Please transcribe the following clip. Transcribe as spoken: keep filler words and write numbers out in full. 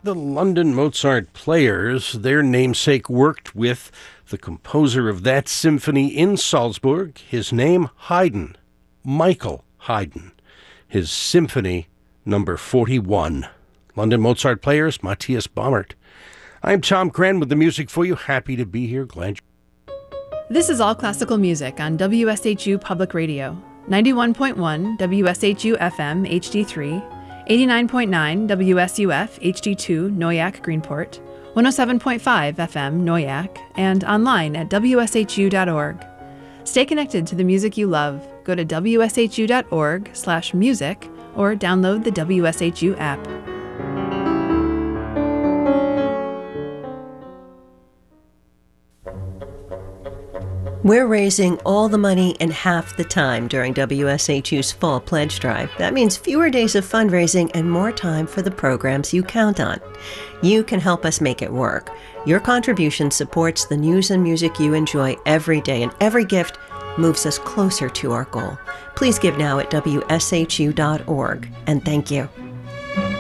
The London Mozart Players, their namesake, worked with the composer of that symphony in Salzburg, his name Haydn, Michael Haydn, his Symphony number forty-one. London Mozart Players, Matthias Baumert. I'm Tom Cran with the music for you. Happy to be here. Glad you... This is All Classical Music on W S H U Public Radio, ninety-one point one W S H U F M H D three, eighty-nine point nine W S U F H D two Noyak Greenport, one oh seven point five F M Noyak, and online at W S H U dot org. Stay connected to the music you love. Go to W S H U dot org slash music or download the W S H U app. We're raising all the money in half the time during W S H U's Fall Pledge Drive. That means fewer days of fundraising and more time for the programs you count on. You can help us make it work. Your contribution supports the news and music you enjoy every day, and every gift moves us closer to our goal. Please give now at W S H U dot org, and thank you.